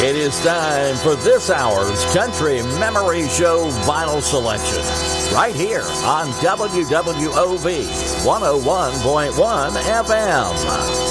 It is time for this hour's Country Memory Show Vinyl Selection, right here on WWOV 101.1 FM.